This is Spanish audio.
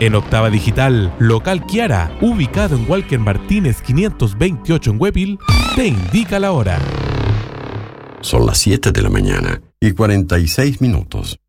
En Octava Digital, Local Kiara, ubicado en Walker Martínez 528 en Huepil, te indica la hora. Son las 7 de la mañana y 46 minutos.